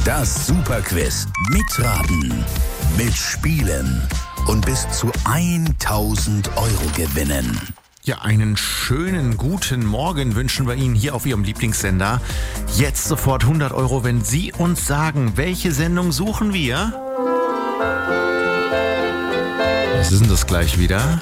Das Superquiz. Mitraten, mitspielen und bis zu 1.000 Euro gewinnen. Ja, einen schönen guten Morgen wünschen wir Ihnen hier auf Ihrem Lieblingssender. Jetzt sofort 100 Euro, wenn Sie uns sagen, welche Sendung suchen wir? Was ist denn das gleich wieder?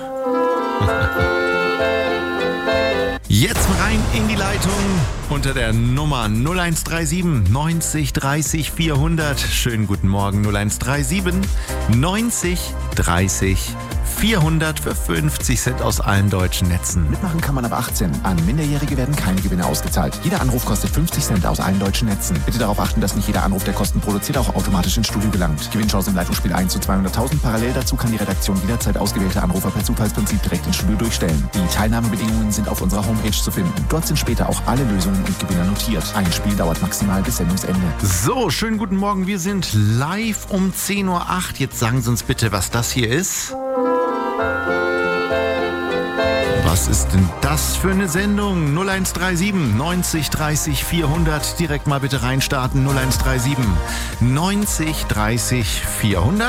Jetzt rein in die Leitung unter der Nummer 0137 90 30 400. Schönen guten Morgen 0137 90 30 400 für 50 Cent aus allen deutschen Netzen. Mitmachen kann man ab 18. An Minderjährige werden keine Gewinne ausgezahlt. Jeder Anruf kostet 50 Cent aus allen deutschen Netzen. Bitte darauf achten, dass nicht jeder Anruf, der Kosten produziert, auch automatisch ins Studio gelangt. Gewinnchance im Leitungsspiel 1 zu 200.000. Parallel dazu kann die Redaktion jederzeit ausgewählte Anrufer per Zufallsprinzip direkt ins Studio durchstellen. Die Teilnahmebedingungen sind auf unserer Homepage zu finden. Dort sind später auch alle Lösungen und Gewinner notiert. Ein Spiel dauert maximal bis Sendungsende. So, schönen guten Morgen. Wir sind live um 10.08 Uhr. Jetzt sagen Sie uns bitte, was das hier ist. Was ist denn das für eine Sendung? 0137 90 30 400. Direkt mal bitte reinstarten. 0137 90 30 400.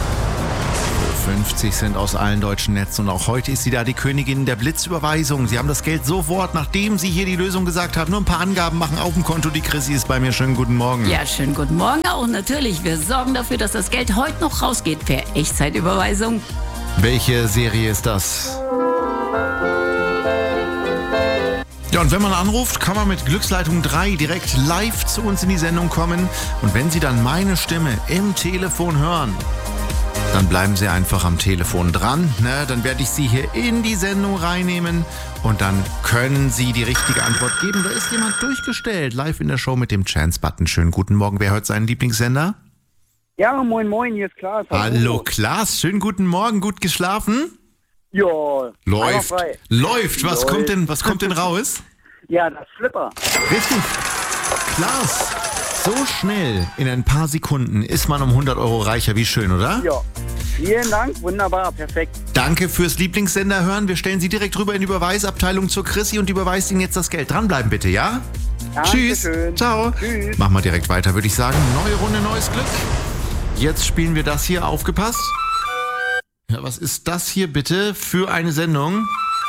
50 Cent aus allen deutschen Netzen. Und auch heute ist sie da, die Königin der Blitzüberweisung. Sie haben das Geld sofort, nachdem Sie hier die Lösung gesagt haben, nur ein paar Angaben machen auf dem Konto. Die Chrissy ist bei mir. Schönen guten Morgen. Ja, schönen guten Morgen auch. Natürlich, wir sorgen dafür, dass das Geld heute noch rausgeht per Echtzeitüberweisung. Welche Serie ist das? Ja, und wenn man anruft, kann man mit Glücksleitung 3 direkt live zu uns in die Sendung kommen. Und wenn Sie dann meine Stimme im Telefon hören, dann bleiben Sie einfach am Telefon dran. Ne? Dann werde ich Sie hier in die Sendung reinnehmen und dann können Sie die richtige Antwort geben. Da ist jemand durchgestellt, live in der Show mit dem Chance-Button. Schönen guten Morgen. Wer hört seinen Lieblingssender? Ja, moin, moin, hier ist Klaas. Hallo Klaas, schönen guten Morgen. Gut geschlafen? Ja. Läuft. Läuft. Was kommt denn raus? Ja, das Flipper. Richtig. Klaas, so schnell, in ein paar Sekunden, ist man um 100 Euro reicher. Wie schön, oder? Ja. Vielen Dank, wunderbar, perfekt. Danke fürs Lieblingssender hören. Wir stellen Sie direkt rüber in die Überweisabteilung zur Chrissy und überweist Ihnen jetzt das Geld. Dranbleiben bitte, ja? Tschüss. Schön. Ciao. Tschüss. Machen wir direkt weiter, würde ich sagen. Neue Runde, neues Glück. Jetzt spielen wir das hier. Aufgepasst. Ja, was ist das hier bitte für eine Sendung?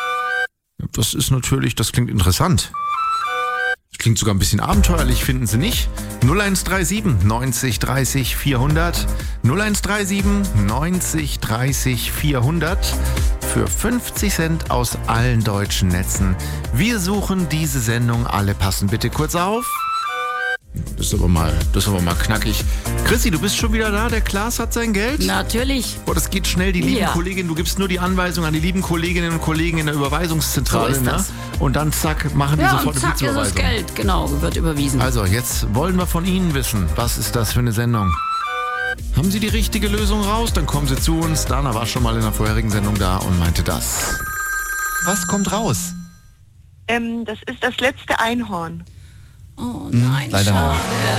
Das ist natürlich, das klingt interessant. Das klingt sogar ein bisschen abenteuerlich, finden Sie nicht? 0137 90 30 400. 0137 90 30 400. Für 50 Cent aus allen deutschen Netzen. Wir suchen diese Sendung. Alle passen bitte kurz auf. Das ist aber mal knackig. Chrissy, du bist schon wieder da? Der Klaas hat sein Geld? Natürlich. Oh, das geht schnell, die lieben Ja. Kolleginnen. Du gibst nur die Anweisung an die lieben Kolleginnen und Kollegen in der Überweisungszentrale. So ist das. Ne? Und dann zack, machen die Ja, sofort und eine zack, ist das Blitzüberweisung. Geld. Genau, wird überwiesen. Also, jetzt wollen wir von Ihnen wissen, was ist das für eine Sendung? Haben Sie die richtige Lösung raus? Dann kommen Sie zu uns. Dana war schon mal in der vorherigen Sendung da und meinte das. Was kommt raus? Das ist das letzte Einhorn. Oh nein, leider schade.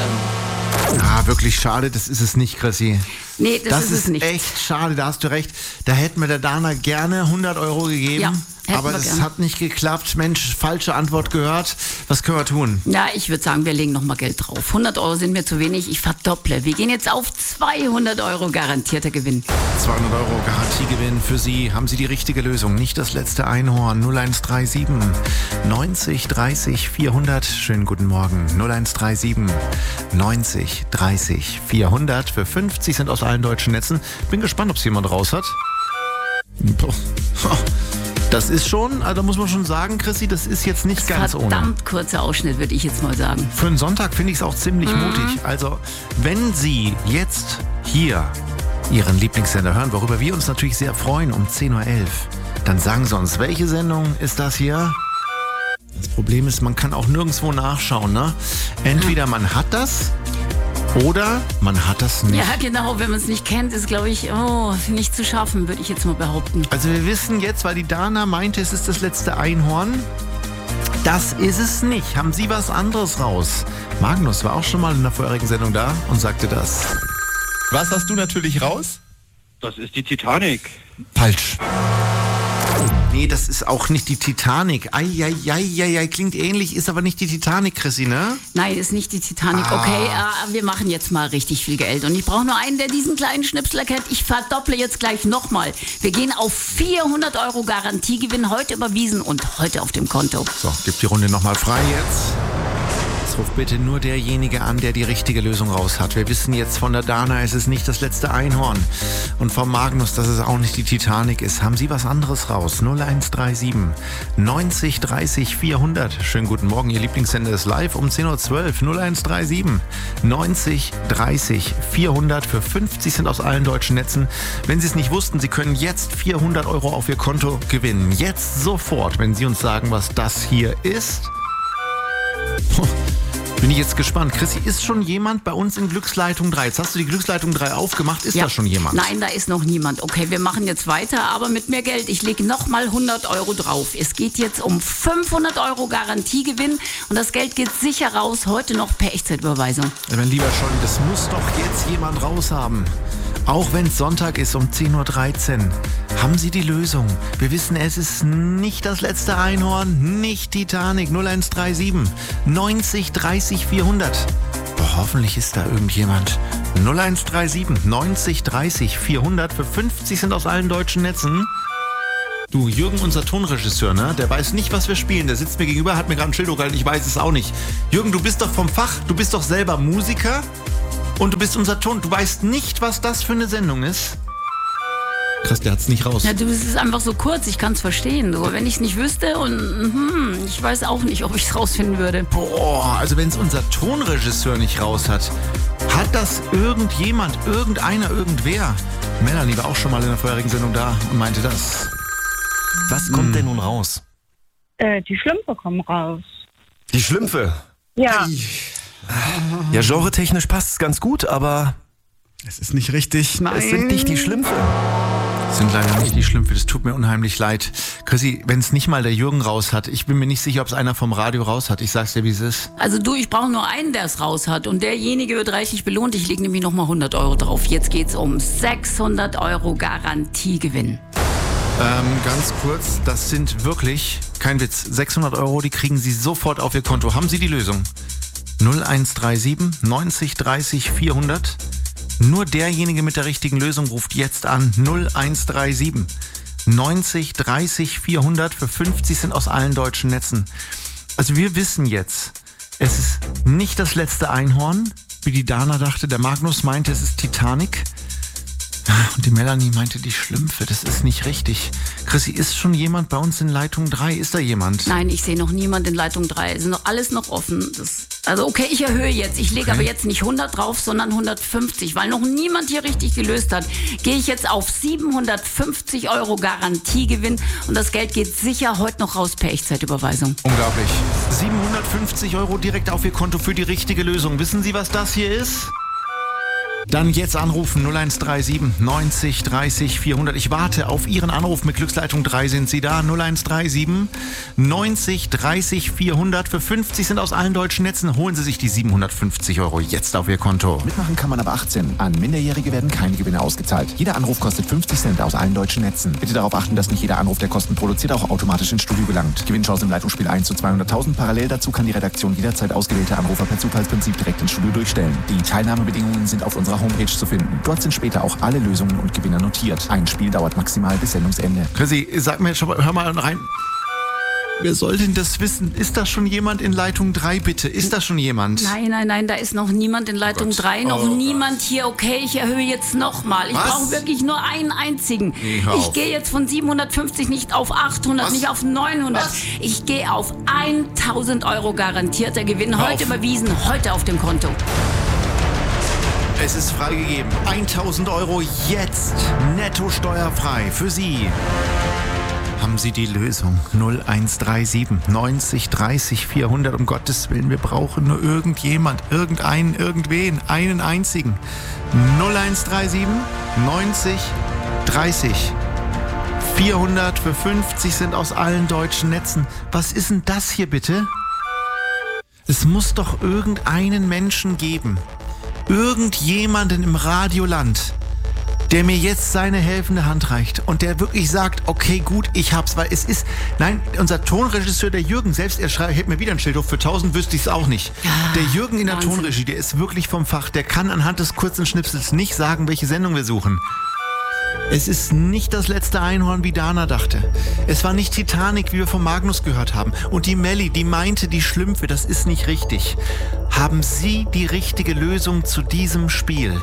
Ah, wirklich schade, das ist es nicht, Chrissy. Nee, das ist es nicht. Echt schade, da hast du recht. Da hätten wir der Dana gerne 100 Euro gegeben. Ja, hätten aber wir das gern. hat nicht geklappt. Mensch, falsche Antwort gehört. Was können wir tun? Ja, ich würde sagen, wir legen nochmal Geld drauf. 100 Euro sind mir zu wenig, ich verdopple. Wir gehen jetzt auf 200 Euro garantierter Gewinn. 200 Euro Garantiegewinn für Sie. Haben Sie die richtige Lösung? Nicht das letzte Einhorn. 0137 90 30 400. Schönen guten Morgen. 0137 90 30 400 für 50 Cent aus allen deutschen Netzen. Bin gespannt, ob es jemand raus hat. Das ist schon, also da muss man schon sagen, Chrissy, das ist jetzt nicht ganz ohne. Verdammt kurzer Ausschnitt, würde ich jetzt mal sagen. Für einen Sonntag finde ich es auch ziemlich mutig. Also, wenn Sie jetzt hier Ihren Lieblingssender hören, worüber wir uns natürlich sehr freuen, um 10.11 Uhr, dann sagen Sie uns, welche Sendung ist das hier? Das Problem ist, man kann auch nirgendwo nachschauen, ne? Entweder man hat das oder man hat das nicht. Ja, genau, wenn man es nicht kennt, ist, glaube ich, nicht zu schaffen, würde ich jetzt mal behaupten. Also wir wissen jetzt, weil die Dana meinte, es ist das letzte Einhorn. Das ist es nicht. Haben Sie was anderes raus? Magnus war auch schon mal in der vorherigen Sendung da und sagte das. Was hast du natürlich raus? Das ist die Titanic. Falsch. Nee, das ist auch nicht die Titanic. Eieieiei, klingt ähnlich, ist aber nicht die Titanic, Chrissy, ne? Nein, ist nicht die Titanic. Okay, wir machen jetzt mal richtig viel Geld. Und ich brauche nur einen, der diesen kleinen Schnipsel erkennt. Ich verdopple jetzt gleich nochmal. Wir gehen auf 400 Euro Garantiegewinn, heute überwiesen und heute auf dem Konto. So, gib die Runde nochmal frei jetzt. Jetzt ruft bitte nur derjenige an, der die richtige Lösung raus hat. Wir wissen jetzt von der Dana, es ist nicht das letzte Einhorn. Und vom Magnus, dass es auch nicht die Titanic ist. Haben Sie was anderes raus? 0137 90 30 400. Schönen guten Morgen, Ihr Lieblingssender ist live um 10.12 Uhr. 0137 90 30 400. Für 50 Cent aus allen deutschen Netzen. Wenn Sie es nicht wussten, Sie können jetzt 400 Euro auf Ihr Konto gewinnen. Jetzt sofort, wenn Sie uns sagen, was das hier ist. Bin ich jetzt gespannt. Chrissy, ist schon jemand bei uns in Glücksleitung 3? Jetzt hast du die Glücksleitung 3 aufgemacht. Ist da schon jemand? Nein, da ist noch niemand. Okay, wir machen jetzt weiter, aber mit mehr Geld. Ich lege nochmal 100 Euro drauf. Es geht jetzt um 500 Euro Garantiegewinn und das Geld geht sicher raus. Heute noch per Echtzeitüberweisung. Mein lieber Scholli, das muss doch jetzt jemand raus haben. Auch wenn es Sonntag ist um 10.13 Uhr. Haben Sie die Lösung? Wir wissen, es ist nicht das letzte Einhorn, nicht Titanic. 0137 90 30 400. Boah, hoffentlich ist da irgendjemand. 0137 90 30 400 für 50 Cent aus allen deutschen Netzen. Du, Jürgen, unser Tonregisseur, ne? Der weiß nicht, was wir spielen. Der sitzt mir gegenüber, hat mir gerade ein Schild hochgehalten. Ich weiß es auch nicht. Jürgen, du bist doch vom Fach. Du bist doch selber Musiker. Und du bist unser Ton. Du weißt nicht, was das für eine Sendung ist. Krass, der hat's nicht raus. Ja, du, es ist einfach so kurz, ich kann's verstehen. So, wenn ich es nicht wüsste und ich weiß auch nicht, ob ich es rausfinden würde. Boah, also wenn es unser Tonregisseur nicht raus hat, hat das irgendjemand, irgendeiner, irgendwer? Melanie war auch schon mal in der vorherigen Sendung da und meinte das. Was kommt denn nun raus? Die Schlümpfe kommen raus. Die Schlümpfe? Ja. Ja, genretechnisch passt es ganz gut, aber es ist nicht richtig. Nein. Es sind nicht die Schlümpfe. Es sind leider nicht die Schlümpfe, das tut mir unheimlich leid. Chrissy, wenn es nicht mal der Jürgen raus hat, ich bin mir nicht sicher, ob es einer vom Radio raus hat. Ich sag's dir, wie es ist. Also du, ich brauche nur einen, der es raus hat. Und derjenige wird reichlich belohnt. Ich lege nämlich nochmal 100 Euro drauf. Jetzt geht's um 600 Euro Garantiegewinn. Ganz kurz, das sind wirklich, kein Witz, 600 Euro, die kriegen Sie sofort auf Ihr Konto. Haben Sie die Lösung? 0137 90 30 400. Nur derjenige mit der richtigen Lösung ruft jetzt an. 0137 90 30 400 für 50 Cent aus allen deutschen Netzen. Also wir wissen jetzt, es ist nicht das letzte Einhorn, wie die Dana dachte. Der Magnus meinte, es ist Titanic. Und die Melanie meinte, die Schlümpfe, das ist nicht richtig. Chrissy, ist schon jemand bei uns in Leitung 3? Ist da jemand? Nein, ich sehe noch niemand in Leitung 3. Es ist noch alles noch offen. Also okay, ich erhöhe jetzt. Ich lege aber jetzt nicht 100 drauf, sondern 150. Weil noch niemand hier richtig gelöst hat, gehe ich jetzt auf 750 Euro Garantiegewinn. Und das Geld geht sicher heute noch raus per Echtzeitüberweisung. Unglaublich. 750 Euro direkt auf Ihr Konto für die richtige Lösung. Wissen Sie, was das hier ist? Dann jetzt anrufen 0137 90 30 400. Ich warte auf Ihren Anruf mit Glücksleitung 3. Sind Sie da? 0137 90 30 400. Für 50 Cent aus allen deutschen Netzen. Holen Sie sich die 750 Euro jetzt auf Ihr Konto. Mitmachen kann man aber 18. An Minderjährige werden keine Gewinne ausgezahlt. Jeder Anruf kostet 50 Cent aus allen deutschen Netzen. Bitte darauf achten, dass nicht jeder Anruf, der Kosten produziert, auch automatisch ins Studio gelangt. Gewinnchance im Leitungsspiel 1 zu 200.000. Parallel dazu kann die Redaktion jederzeit ausgewählte Anrufer per Zufallsprinzip direkt ins Studio durchstellen. Die Teilnahmebedingungen sind auf unserer Homepage zu finden. Dort sind später auch alle Lösungen und Gewinner notiert. Ein Spiel dauert maximal bis Sendungsende. Chrissy, sag mir, hör mal rein. Wer soll denn das wissen? Ist da schon jemand in Leitung 3, bitte? Ist da schon jemand? Nein, da ist noch niemand in Leitung 3. Noch niemand hier. Okay, ich erhöhe jetzt nochmal. Ich brauche wirklich nur einen einzigen. Ich gehe jetzt von 750 nicht auf 800, nicht auf 900. Ich gehe auf 1000 Euro garantierter Gewinn. Heute überwiesen, heute auf dem Konto. Es ist freigegeben. 1000 Euro jetzt netto steuerfrei für Sie. Haben Sie die Lösung? 0137 90 30 400. Um Gottes Willen, wir brauchen nur irgendjemand, irgendeinen, irgendwen, einen einzigen. 0137 90 30 400 für 50 Cent aus allen deutschen Netzen. Was ist denn das hier bitte? Es muss doch irgendeinen Menschen geben. Irgendjemanden im Radioland, der mir jetzt seine helfende Hand reicht und der wirklich sagt, okay, gut, ich hab's, weil es ist, nein, unser Tonregisseur, der Jürgen, selbst er hält mir wieder ein Schild hoch, für 1000 wüsste ich es auch nicht. Ja, der Jürgen in der Wahnsinn. Tonregie, der ist wirklich vom Fach, der kann anhand des kurzen Schnipsels nicht sagen, welche Sendung wir suchen. Es ist nicht das letzte Einhorn, wie Dana dachte. Es war nicht Titanic, wie wir von Magnus gehört haben. Und die Melli, die meinte, die Schlümpfe, das ist nicht richtig. Haben Sie die richtige Lösung zu diesem Spiel?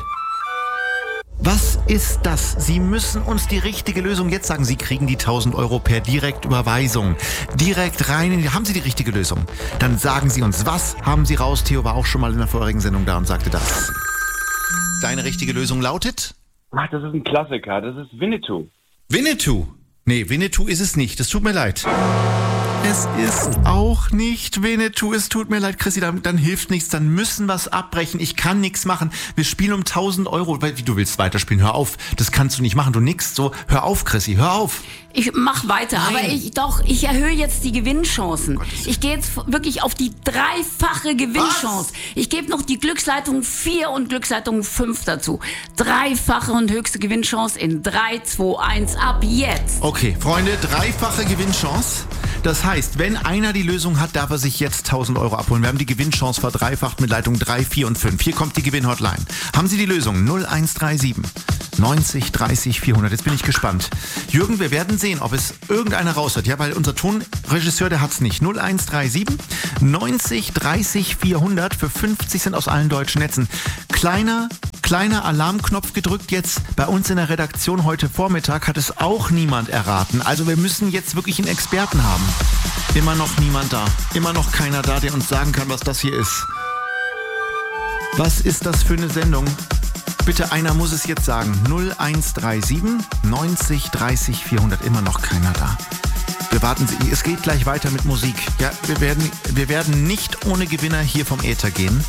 Was ist das? Sie müssen uns die richtige Lösung jetzt sagen. Sie kriegen die 1000 Euro per Direktüberweisung. Direkt rein. Haben Sie die richtige Lösung? Dann sagen Sie uns, was haben Sie raus? Theo war auch schon mal in der vorherigen Sendung da und sagte das. Deine richtige Lösung lautet? Ach, das ist ein Klassiker. Das ist Winnetou. Winnetou? Nee, Winnetou ist es nicht. Das tut mir leid. Es ist auch nicht Winnetou. Es tut mir leid, Chrissy, dann hilft nichts. Dann müssen wir es abbrechen. Ich kann nichts machen. Wir spielen um 1000 Euro. Weil, du willst weiterspielen. Hör auf. Das kannst du nicht machen. Du nix so. Hör auf, Chrissy. Hör auf. Ich mach weiter, Nein. aber ich erhöhe jetzt die Gewinnchancen. Ich gehe jetzt wirklich auf die dreifache Gewinnchance. Ich gebe noch die Glücksleitung 4 und Glücksleitung 5 dazu. Dreifache und höchste Gewinnchance in 3, 2, 1 ab jetzt. Okay, Freunde, dreifache Gewinnchance. Das heißt, wenn einer die Lösung hat, darf er sich jetzt 1000 Euro abholen. Wir haben die Gewinnchance verdreifacht mit Leitung 3, 4 und 5. Hier kommt die Gewinnhotline. Haben Sie die Lösung? 0137 90 30 400. Jetzt bin ich gespannt. Jürgen, wir werden sehen, ob es irgendeiner raus hat. Ja, weil unser Tonregisseur, der hat's nicht. 0137 90 30 400 für 50 Cent aus allen deutschen Netzen. Kleiner Alarmknopf gedrückt jetzt. Bei uns in der Redaktion heute Vormittag hat es auch niemand erraten. Also wir müssen jetzt wirklich einen Experten haben. Immer noch niemand da. Immer noch keiner da, der uns sagen kann, was das hier ist. Was ist das für eine Sendung? Bitte, einer muss es jetzt sagen. 0137 90 30 400. Immer noch keiner da. Wir warten, es geht gleich weiter mit Musik. Ja, wir werden nicht ohne Gewinner hier vom Äther gehen.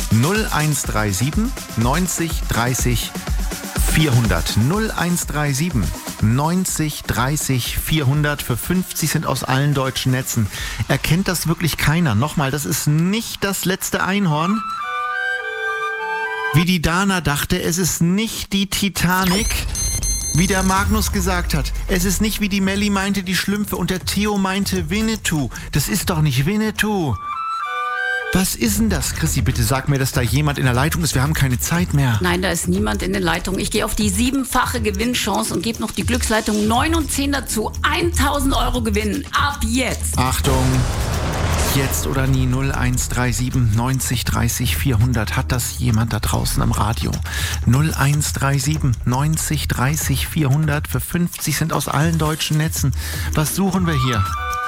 0137 90 30 400. 0137 90 30 400 für 50 Cent aus allen deutschen Netzen. Erkennt das wirklich keiner? Nochmal, das ist nicht das letzte Einhorn. Wie die Dana dachte, es ist nicht die Titanic, wie der Magnus gesagt hat. Es ist nicht, wie die Melli meinte, die Schlümpfe und der Theo meinte Winnetou. Das ist doch nicht Winnetou. Was ist denn das? Chrissy, bitte sag mir, dass da jemand in der Leitung ist. Wir haben keine Zeit mehr. Nein, da ist niemand in der Leitung. Ich gehe auf die 7-fache Gewinnchance und gebe noch die Glücksleitung 9 und 10 dazu. 1000 Euro gewinnen. Ab jetzt. Achtung. Jetzt oder nie 0137 90 30 400. Hat das jemand da draußen am Radio? 0137 90 30 400 für 50 Cent aus allen deutschen Netzen. Was suchen wir hier?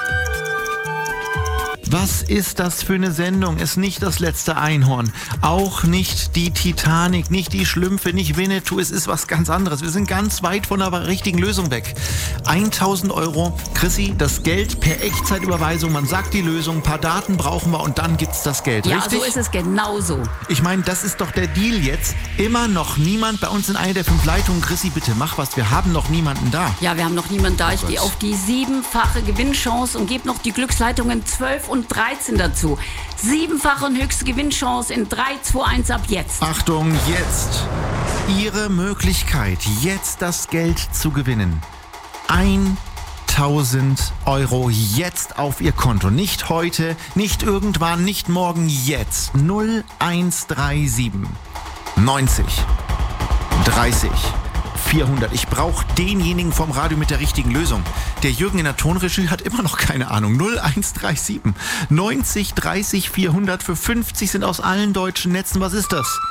Was ist das für eine Sendung? Ist nicht das letzte Einhorn. Auch nicht die Titanic, nicht die Schlümpfe, nicht Winnetou. Es ist was ganz anderes. Wir sind ganz weit von der richtigen Lösung weg. 1000 Euro. Chrissy, das Geld per Echtzeitüberweisung. Man sagt die Lösung, ein paar Daten brauchen wir und dann gibt's das Geld. Ja, richtig? so ist es genauso. Ich meine, das ist doch der Deal jetzt. Immer noch niemand bei uns in einer der 5 Leitungen. Chrissy, bitte mach was. Wir haben noch niemanden da. Ja, wir haben noch niemanden da. Ich gehe auf die 7-fache Gewinnchance und gebe noch die Glücksleitungen 12 und 13 dazu. 7-fache und höchste Gewinnchance in 3, 2, 1 ab jetzt. Achtung, jetzt. Ihre Möglichkeit, jetzt das Geld zu gewinnen. 1000 Euro jetzt auf Ihr Konto. Nicht heute, nicht irgendwann, nicht morgen, jetzt. 0137 90 30 400. Ich brauche denjenigen vom Radio mit der richtigen Lösung. Der Jürgen in der Tonregie hat immer noch keine Ahnung. 0137 90 30 400 für 50 sind aus allen deutschen Netzen. Was ist das?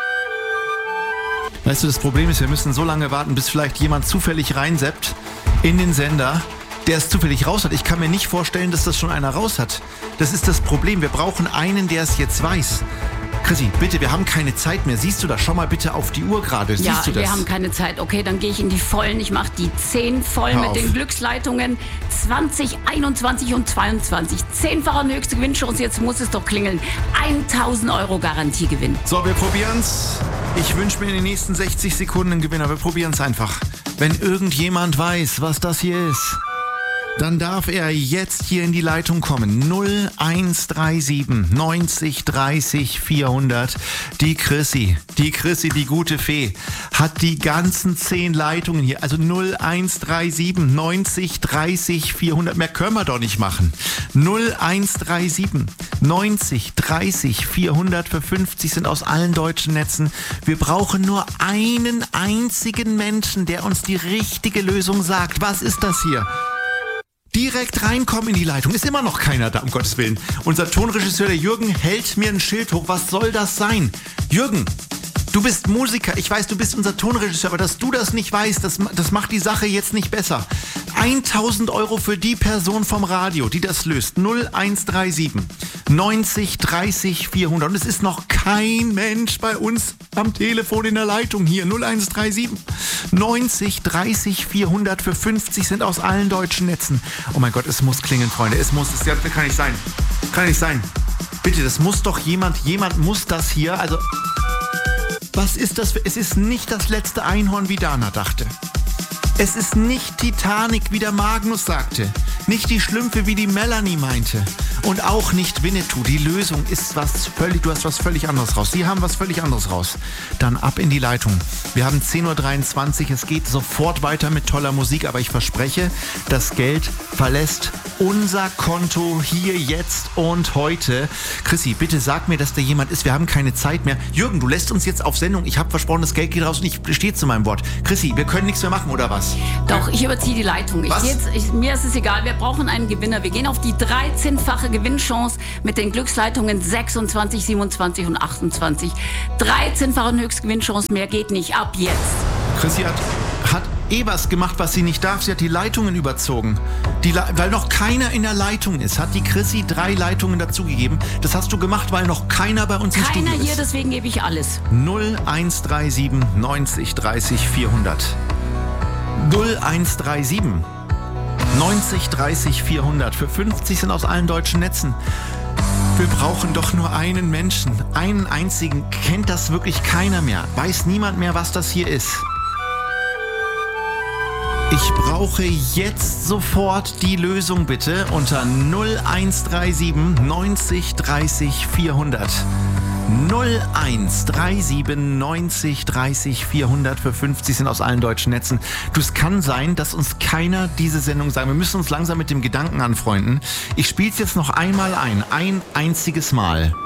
Weißt du, das Problem ist, wir müssen so lange warten, bis vielleicht jemand zufällig reinseppt in den Sender, der es zufällig raus hat. Ich kann mir nicht vorstellen, dass das schon einer raus hat. Das ist das Problem. Wir brauchen einen, der es jetzt weiß. Chrissy, bitte, wir haben keine Zeit mehr. Siehst du das? Schau mal bitte auf die Uhr gerade. Siehst du das? Wir haben keine Zeit. Okay, dann gehe ich in die Vollen. Ich mache die 10 voll mit den Glücksleitungen 20, 21 und 22. 10-fache und höchste Gewinnchance. Jetzt muss es doch klingeln. 1000 Euro Garantiegewinn. So, wir probieren's. Ich wünsche mir in den nächsten 60 Sekunden einen Gewinner. Wir probieren's einfach. Wenn irgendjemand weiß, was das hier ist. Dann darf er jetzt hier in die Leitung kommen. 0137 90 30 400. Die Chrissy, die gute Fee, hat die ganzen 10 Leitungen hier. Also 0137 90 30 400. Mehr können wir doch nicht machen. 0137 90 30 400 für 50 sind aus allen deutschen Netzen. Wir brauchen nur einen einzigen Menschen, der uns die richtige Lösung sagt. Was ist das hier? Direkt reinkommen in die Leitung. Ist immer noch keiner da, um Gottes Willen. Unser Tonregisseur, der Jürgen, hält mir ein Schild hoch. Was soll das sein? Jürgen, du bist Musiker. Ich weiß, du bist unser Tonregisseur, aber dass du das nicht weißt, das macht die Sache jetzt nicht besser. 1.000 € für die Person vom Radio, die das löst. 0137 90 30 400. Und es ist noch kein Mensch bei uns am Telefon in der Leitung hier. 0137 90 30 400 für 50 sind aus allen deutschen Netzen. Oh mein Gott, es muss klingeln, Freunde. Es kann nicht sein. Kann nicht sein. Bitte, das muss doch jemand muss das hier. Also, was ist das? Es ist nicht das letzte Einhorn, wie Dana dachte. Es ist nicht Titanic, wie der Magnus sagte. Nicht die Schlümpfe, wie die Melanie meinte. Und auch nicht Winnetou. Die Lösung ist du hast was völlig anderes raus. Sie haben was völlig anderes raus. Dann ab in die Leitung. Wir haben 10.23 Uhr. Es geht sofort weiter mit toller Musik. Aber ich verspreche, das Geld verlässt unser Konto hier, jetzt und heute. Chrissy, bitte sag mir, dass da jemand ist. Wir haben keine Zeit mehr. Jürgen, du lässt uns jetzt auf Sendung. Ich habe versprochen, das Geld geht raus und ich stehe zu meinem Wort. Chrissy, wir können nichts mehr machen, oder was? Doch, ich überziehe die Leitung. Mir ist es egal. Wir brauchen einen Gewinner. Wir gehen auf die 13-fache Gewinnchance mit den Glücksleitungen 26, 27 und 28. 13-fache Höchstgewinnchance, mehr geht nicht. Ab jetzt. Chrissy hat was gemacht, was sie nicht darf. Sie hat die Leitungen überzogen. Weil noch keiner in der Leitung ist, hat die Chrissy 3 Leitungen dazugegeben. Das hast du gemacht, weil noch keiner bei uns im Studio ist. Keiner hier, deswegen gebe ich alles. 0137 90 30 400. 0137 90 30 400. Für 50 sind aus allen deutschen Netzen. Wir brauchen doch nur einen Menschen. Einen einzigen. Kennt das wirklich keiner mehr. Weiß niemand mehr, was das hier ist. Ich brauche jetzt sofort die Lösung, bitte, unter 0137 90 30 400. 0137 90 30 400 für 50 sind aus allen deutschen Netzen. Es kann sein, dass uns keiner diese Sendung sagt. Wir müssen uns langsam mit dem Gedanken anfreunden. Ich spiele es jetzt noch einmal ein einziges Mal.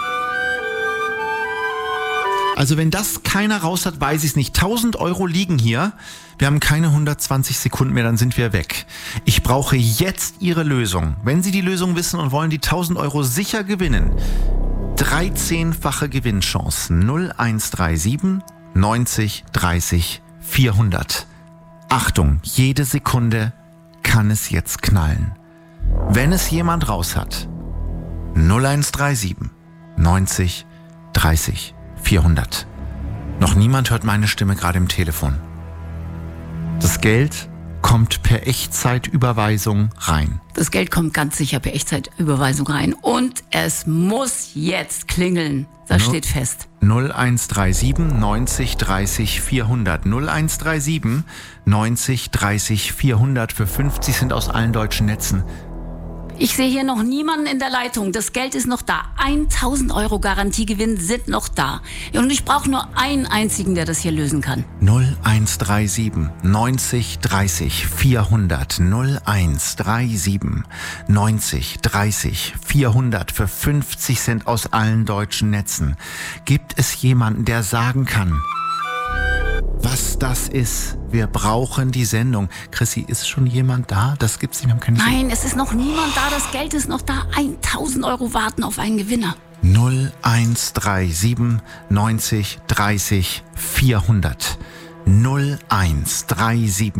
Also wenn das keiner raus hat, weiß ich es nicht. 1.000 € liegen hier. Wir haben keine 120 Sekunden mehr, dann sind wir weg. Ich brauche jetzt Ihre Lösung. Wenn Sie die Lösung wissen und wollen die 1.000 € sicher gewinnen, 13-fache Gewinnchance. 0137 90 30 400. Achtung, jede Sekunde kann es jetzt knallen. Wenn es jemand raus hat, 0137 90 30 400. Noch niemand hört meine Stimme gerade im Telefon. Das Geld kommt per Echtzeitüberweisung rein. Das Geld kommt ganz sicher per Echtzeitüberweisung rein. Und es muss jetzt klingeln. Das steht fest. 0137 90 30 400. 0137 90 30 400 für 50 sind aus allen deutschen Netzen. Ich sehe hier noch niemanden in der Leitung. Das Geld ist noch da. 1.000 € Garantiegewinn sind noch da. Und ich brauche nur einen einzigen, der das hier lösen kann. 0137 90 30 400. 0137 90 30 400 für 50 Cent aus allen deutschen Netzen. Gibt es jemanden, der sagen kann, was das ist? Wir brauchen die Sendung. Chrissy, ist schon jemand da? Das gibt's nicht. Wir haben keine Nein, es ist noch niemand da. Das Geld ist noch da. 1.000 € warten auf einen Gewinner. 0137 90 30 400. 0137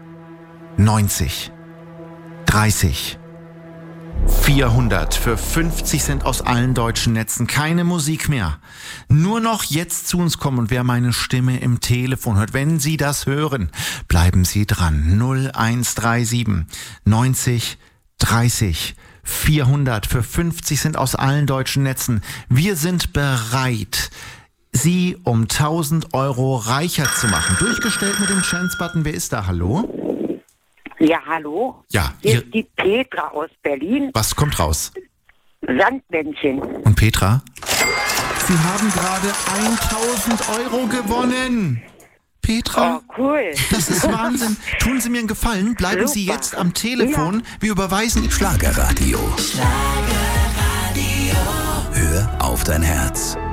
90 30 400 für 50 Cent aus allen deutschen Netzen. Keine Musik mehr. Nur noch jetzt zu uns kommen und wer meine Stimme im Telefon hört, wenn Sie das hören, bleiben Sie dran. 0137 90 30 400 für 50 Cent aus allen deutschen Netzen. Wir sind bereit, Sie um 1.000 € reicher zu machen. Durchgestellt mit dem Chance-Button. Wer ist da? Hallo? Ja, hallo? Ja. Hier ist die Petra aus Berlin. Was kommt raus? Sandmännchen. Und Petra? Sie haben gerade 1.000 Euro gewonnen. Petra? Oh, cool. Das ist Wahnsinn. Tun Sie mir einen Gefallen, bleiben Sie jetzt am Telefon. Ja. Wir überweisen Schlagerradio. Hör auf dein Herz.